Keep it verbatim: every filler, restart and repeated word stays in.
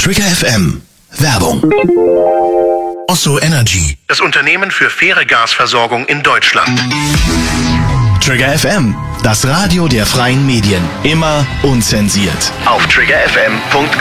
Trigger F M. Werbung. Osso Energy. Das Unternehmen für faire Gasversorgung in Deutschland. Trigger F M. Das Radio der freien Medien. Immer unzensiert. Auf trigger f m punkt com